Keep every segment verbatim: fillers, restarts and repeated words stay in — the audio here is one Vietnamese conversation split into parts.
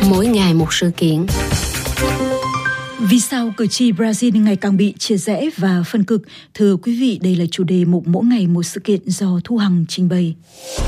mỗi ngày một sự kiện. Vì sao cử tri Brazil ngày càng bị chia rẽ và phân cực? Thưa quý vị, đây là chủ đề mục mỗi ngày một sự kiện do Thu Hằng trình bày.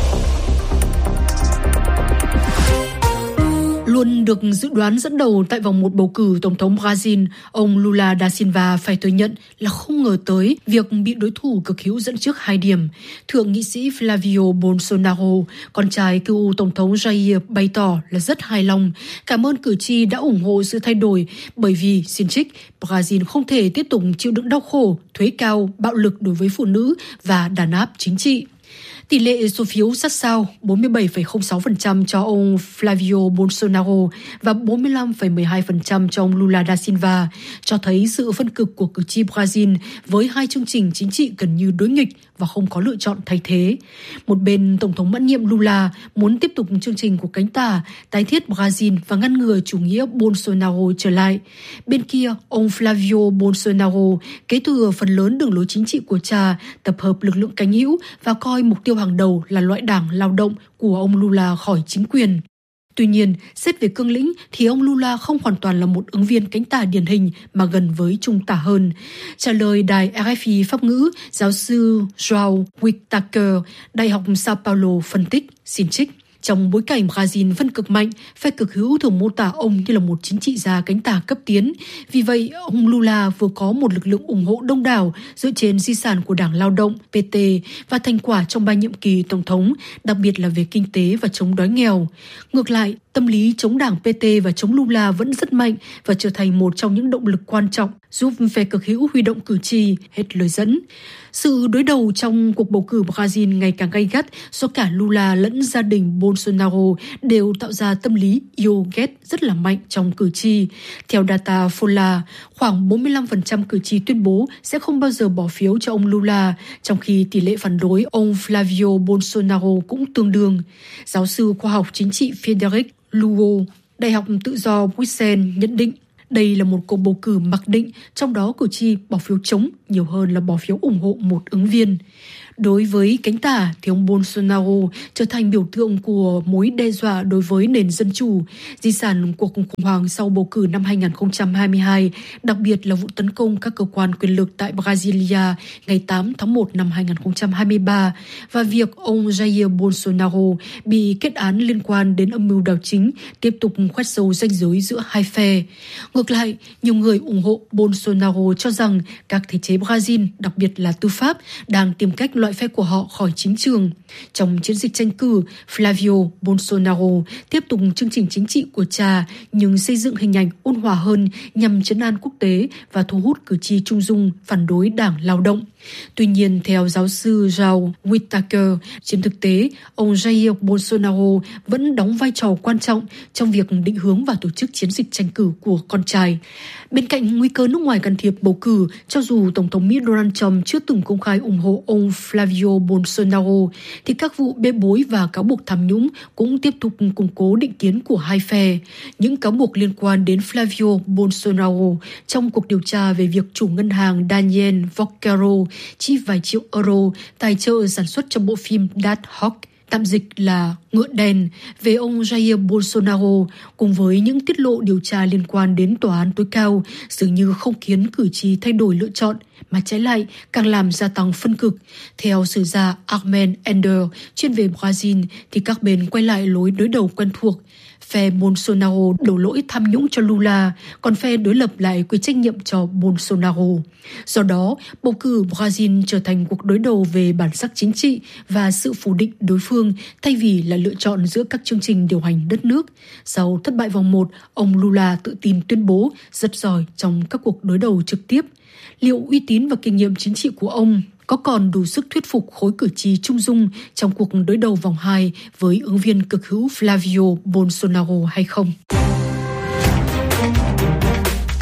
Luôn được dự đoán dẫn đầu tại vòng một bầu cử Tổng thống Brazil, ông Lula da Silva phải thừa nhận là không ngờ tới việc bị đối thủ cực hữu dẫn trước hai điểm. Thượng nghị sĩ Flavio Bolsonaro, con trai cựu Tổng thống Jair, bày tỏ là rất hài lòng, cảm ơn cử tri đã ủng hộ sự thay đổi bởi vì, xin trích, Brazil không thể tiếp tục chịu đựng đau khổ, thuế cao, bạo lực đối với phụ nữ và đàn áp chính trị. Tỷ lệ số phiếu sát sao bốn mươi bảy phẩy không sáu phần trăm cho ông Flavio Bolsonaro và bốn mươi lăm phẩy mười hai phần trăm cho ông Lula da Silva cho thấy sự phân cực của cử tri Brazil với hai chương trình chính trị gần như đối nghịch và không có lựa chọn thay thế. Một bên, Tổng thống mãn nhiệm Lula muốn tiếp tục chương trình của cánh tả, tái thiết Brazil và ngăn ngừa chủ nghĩa Bolsonaro trở lại. Bên kia, ông Flavio Bolsonaro kế thừa phần lớn đường lối chính trị của cha, tập hợp lực lượng cánh hữu và coi mục tiêu hàng đầu là loại đảng lao động của ông Lula khỏi chính quyền. Tuy nhiên, xét về cương lĩnh thì ông Lula không hoàn toàn là một ứng viên cánh tả điển hình mà gần với trung tả hơn. Trả lời đài R F I Pháp ngữ, giáo sư João Whittaker, Đại học Sao Paulo phân tích, xin trích. Trong bối cảnh Brazil phân cực mạnh, phe cực hữu thường mô tả ông như là một chính trị gia cánh tả cấp tiến. Vì vậy, ông Lula vừa có một lực lượng ủng hộ đông đảo dựa trên di sản của Đảng Lao động P T và thành quả trong ba nhiệm kỳ tổng thống, đặc biệt là về kinh tế và chống đói nghèo. Ngược lại, tâm lý chống Đảng P T và chống Lula vẫn rất mạnh và trở thành một trong những động lực quan trọng giúp phe cực hữu huy động cử tri, hết lời dẫn. Sự đối đầu trong cuộc bầu cử Brazil ngày càng gay gắt do cả Lula lẫn gia đình Bolsonaro đều tạo ra tâm lý yêu ghét rất là mạnh trong cử tri. Theo data Folha, khoảng bốn mươi lăm phần trăm cử tri tuyên bố sẽ không bao giờ bỏ phiếu cho ông Lula, trong khi tỷ lệ phản đối ông Flavio Bolsonaro cũng tương đương. Giáo sư khoa học chính trị Frederic Lugo, Đại học Tự do Bruxelles nhận định đây là một cuộc bầu cử mặc định, trong đó cử tri bỏ phiếu chống nhiều hơn là bỏ phiếu ủng hộ một ứng viên. Đối với cánh tả thì ông Bolsonaro trở thành biểu tượng của mối đe dọa đối với nền dân chủ, di sản cuộc khủng hoảng sau bầu cử năm hai không hai hai, đặc biệt là vụ tấn công các cơ quan quyền lực tại Brasilia ngày tám tháng một năm hai không hai ba và việc ông Jair Bolsonaro bị kết án liên quan đến âm mưu đảo chính tiếp tục khoét sâu ranh giới giữa hai phe. Ngược lại, nhiều người ủng hộ Bolsonaro cho rằng các thể chế Brazil, đặc biệt là tư pháp, đang tìm cách loại phe của họ khỏi chính trường. Trong chiến dịch tranh cử, Flavio Bolsonaro tiếp tục chương trình chính trị của cha nhưng xây dựng hình ảnh ôn hòa hơn nhằm trấn an quốc tế và thu hút cử tri trung dung phản đối Đảng Lao động. Tuy nhiên, theo giáo sư João Whittaker, trên thực tế, ông Jair Bolsonaro vẫn đóng vai trò quan trọng trong việc định hướng và tổ chức chiến dịch tranh cử của con trai. Bên cạnh nguy cơ nước ngoài can thiệp bầu cử, cho dù Tổng thống Mỹ Donald Trump chưa từng công khai ủng hộ ông Flavio Bolsonaro, thì các vụ bê bối và cáo buộc tham nhũng cũng tiếp tục củng cố định kiến của hai phe. Những cáo buộc liên quan đến Flavio Bolsonaro trong cuộc điều tra về việc chủ ngân hàng Daniel Vocaro chi vài triệu euro tài trợ sản xuất cho bộ phim Dark Horse, tạm dịch là Ngựa Đen, về ông Jair Bolsonaro, cùng với những tiết lộ điều tra liên quan đến tòa án tối cao, dường như không khiến cử tri thay đổi lựa chọn, mà trái lại càng làm gia tăng phân cực. Theo sử gia Armen Ender, chuyên về Brazil, thì các bên quay lại lối đối đầu quen thuộc. Phe Bolsonaro đổ lỗi tham nhũng cho Lula, còn phe đối lập lại quy trách nhiệm cho Bolsonaro. Do đó, bầu cử Brazil trở thành cuộc đối đầu về bản sắc chính trị và sự phủ định đối phương thay vì là lựa chọn giữa các chương trình điều hành đất nước. Sau thất bại vòng một, ông Lula tự tin tuyên bố rất giỏi trong các cuộc đối đầu trực tiếp. Liệu uy tín và kinh nghiệm chính trị của ông có còn đủ sức thuyết phục khối cử tri trung dung trong cuộc đối đầu vòng hai với ứng viên cực hữu Flavio Bolsonaro hay không?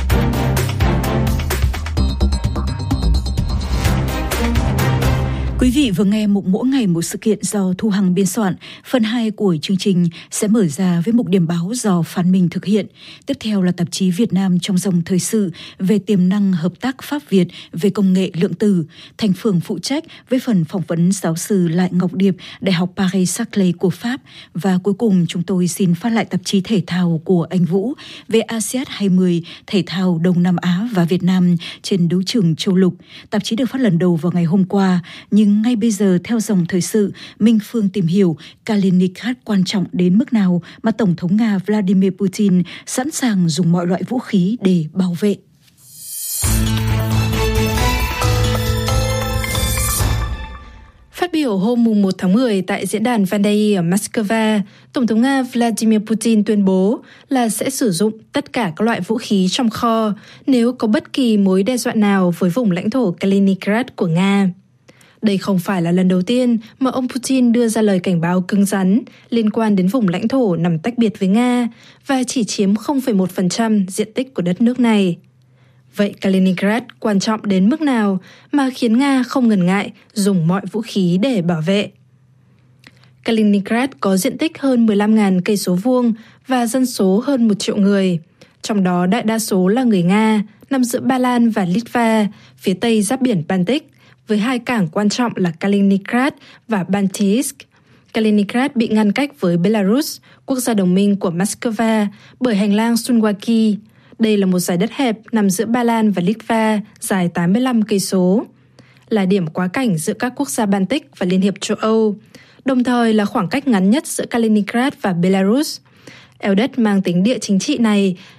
Quý Quý vị vừa nghe mục mỗi ngày một sự kiện do Thu Hằng biên soạn. Phần hai của chương trình sẽ mở ra với mục điểm báo do Phan Minh thực hiện. Tiếp theo là tạp chí Việt Nam trong dòng thời sự về tiềm năng hợp tác Pháp-Việt về công nghệ lượng tử. Thành Phường phụ trách với phần phỏng vấn giáo sư Lại Ngọc Điệp, Đại học Paris-Saclay của Pháp. Và cuối cùng chúng tôi xin phát lại tạp chí thể thao của anh Vũ về a sê an hai mươi, thể thao Đông Nam Á và Việt Nam trên đấu trường châu lục. Tạp chí được phát lần đầu vào ngày hôm qua, nhưng ngay bây giờ theo dòng thời sự, Minh Phương tìm hiểu Kaliningrad quan trọng đến mức nào mà Tổng thống Nga Vladimir Putin sẵn sàng dùng mọi loại vũ khí để bảo vệ. Phát biểu hôm một tháng mười tại diễn đàn Vandai ở Moscow, Tổng thống Nga Vladimir Putin tuyên bố là sẽ sử dụng tất cả các loại vũ khí trong kho nếu có bất kỳ mối đe dọa nào với vùng lãnh thổ Kaliningrad của Nga. Đây không phải là lần đầu tiên mà ông Putin đưa ra lời cảnh báo cứng rắn liên quan đến vùng lãnh thổ nằm tách biệt với Nga và chỉ chiếm không phẩy một phần trăm diện tích của đất nước này. Vậy Kaliningrad quan trọng đến mức nào mà khiến Nga không ngần ngại dùng mọi vũ khí để bảo vệ? Kaliningrad có diện tích hơn mười lăm nghìn cây số vuông và dân số hơn một triệu người, trong đó đại đa số là người Nga, nằm giữa Ba Lan và Litva, phía tây giáp biển Baltic, với hai cảng quan trọng là Kaliningrad và Baltiysk. Kaliningrad bị ngăn cách với Belarus, quốc gia đồng minh của Moscow, bởi hành lang Suwalki. Đây là một dải đất hẹp nằm giữa Ba Lan và Litva, dài tám mươi lăm cây số, là điểm quá cảnh giữa các quốc gia Baltic và Liên hiệp châu Âu, đồng thời là khoảng cách ngắn nhất giữa Kaliningrad và Belarus. Eo đất mang tính địa chính trị này